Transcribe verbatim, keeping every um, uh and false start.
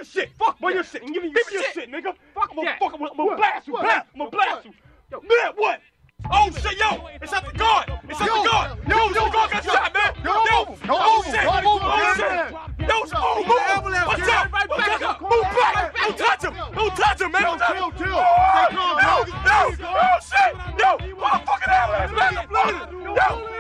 your shit. Fuck where your shit. Give me your shit, nigga. Fuck that. I'm gonna blast you. Blast. I'm gonna blast you. Yo, man, what? Oh shit, yo! It's at the guard! It's at the guard! Yo, yo, the guard got shot, man! Yo, yo, oh shit! Oh shit! Yo, oh, move! What's up? What's up? Move back! Don't touch him! Don't touch him, man! Don't touch him! Oh, yo, yo! Oh shit! Yo! Oh, fucking ambulance, man! Yo!